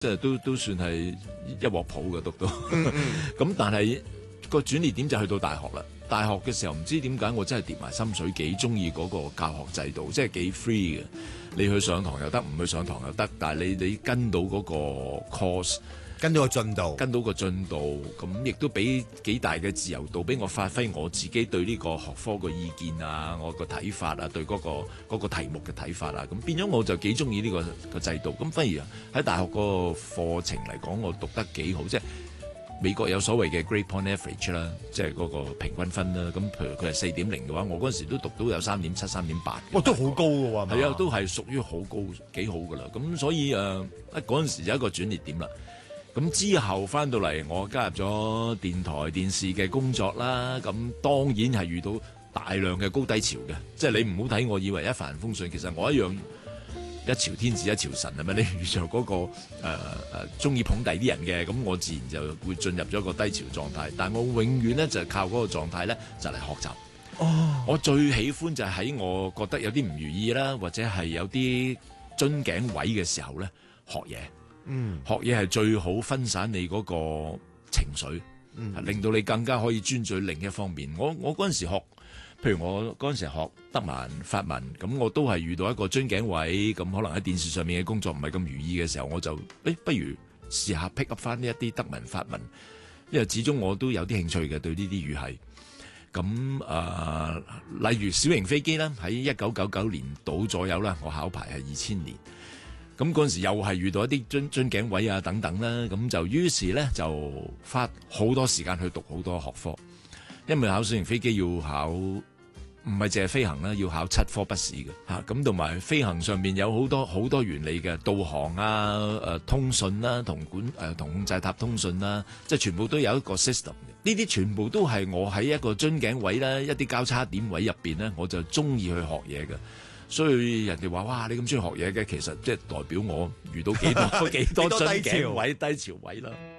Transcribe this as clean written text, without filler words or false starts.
即係都算係一鑊泡嘅讀到。咁但係個轉捩點就去到大學啦。大學嘅時候唔知點解我真係跌埋心水，幾中意嗰個教學制度，即係幾 free 嘅。你去上堂又得，唔去上堂又得，但係你跟到嗰個 course， 跟到個進度，咁亦都俾幾大嘅自由度，俾我發揮我自己對呢個學科嘅意見啊，我個睇法啊，對嗰個題目嘅睇法啊，咁變咗我就幾中意呢個制度。咁反而喺大學個課程嚟講，我讀得幾好，即係美國有所謂嘅 grade point average 啦，即係嗰個平均分啦。咁譬如佢係4.0嘅話，我嗰陣時都讀到有3.7、3.8。 哇， 都好高嘅喎。 係啊，都係屬於好高幾好㗎啦。咁所以嗰陣時就一個轉捩點啦。咁之後翻到嚟，我加入咗電台電視嘅工作啦。咁當然係遇到大量嘅高低潮嘅，即係你唔好睇我以為一帆風順，其實我一樣一朝天子一朝臣係咪？你遇着嗰個中意捧第啲人嘅，咁我自然就會進入咗一個低潮狀態。但我永遠咧就係靠嗰個狀態咧就嚟學習。我最喜歡就係喺我覺得有啲唔如意啦，或者係有啲樽頸位嘅時候咧學嘢。學嘢係最好分散你嗰個情緒，令到你更加可以專注另一方面。我嗰陣時學，譬如我嗰陣時學德文、法文，咁我都係遇到一個樽頸位，咁可能喺電視上面嘅工作唔係咁如意嘅時候，我就不如試下 pick up 翻呢一啲德文、法文，因為始終我都有啲興趣嘅對呢啲語系。咁例如小型飛機啦，喺1999年到左右啦，我考牌係2000年。咁嗰陣時又係遇到一啲樽頸位啊等等啦，咁就於是咧就花好多時間去讀好多學科，因為考小型飛機要考唔係淨係飛行啦，要考7科筆試嘅嚇，咁同埋飛行上面有好多原理嘅導航啊、通訊啦、同控制塔通訊啦，即係全部都有一個 system 嘅。呢啲全部都係我喺一個樽頸位啦、一啲交叉點位入邊咧，我就中意去學嘢嘅。所以人哋話哇，你咁中意學嘢嘅，其實即係代表我遇到幾多樽頸位、低潮位啦。